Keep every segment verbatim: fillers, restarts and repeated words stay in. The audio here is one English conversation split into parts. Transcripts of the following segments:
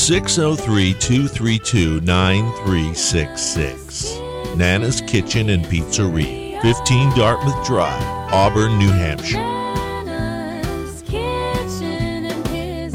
six oh three, two three two, nine three six six. Nana's Kitchen and Pizzeria, fifteen Dartmouth Drive, Auburn, New Hampshire. Nana's Kitchen and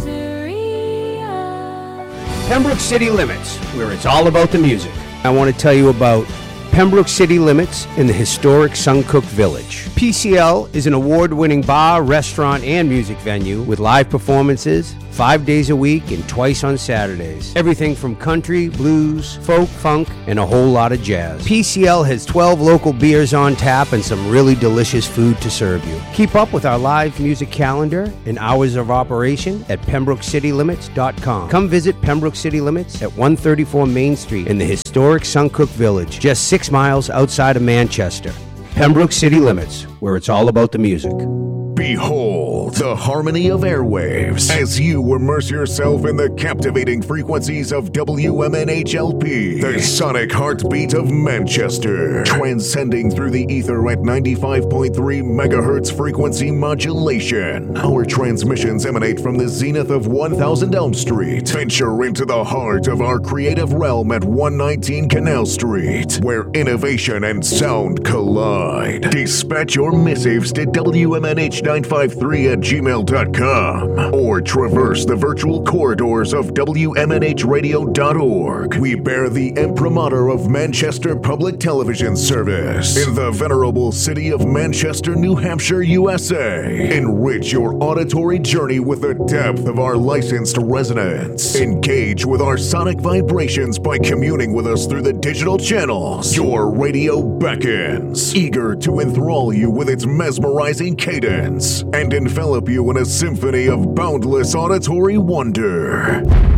Pizzeria. Pembroke City Limits, where it's all about the music. I want to tell you about Pembroke City Limits in the historic Suncook Village. P C L is an award-winning bar, restaurant, and music venue with live performances five days a week and twice on Saturdays. Everything from country, blues, folk, funk, and a whole lot of jazz. P C L has twelve local beers on tap and some really delicious food to serve you. Keep up with our live music calendar and hours of operation at pembroke city limits dot com. Come visit Pembroke City Limits at one thirty-four Main Street in the historic Suncook Village, just six miles outside of Manchester. Pembroke City Limits, where it's all about the music. Behold the harmony of airwaves as you immerse yourself in the captivating frequencies of W M N H L P, the sonic heartbeat of Manchester, transcending through the ether at ninety-five point three megahertz frequency modulation. Our transmissions emanate from the zenith of one thousand Elm Street. Venture into the heart of our creative realm at one nineteen Canal Street, where innovation and sound collide. Dispatch your missives to W M N H nine five three at gmail dot com or traverse the virtual corridors of W M N H radio dot org. We bear the imprimatur of Manchester Public Television Service in the venerable city of Manchester, New Hampshire, U S A. Enrich your auditory journey with the depth of our licensed resonance. Engage with our sonic vibrations by communing with us through the digital channels. Your radio beckons, eager to enthrall you with its mesmerizing cadence and envelop you in a symphony of boundless auditory wonder.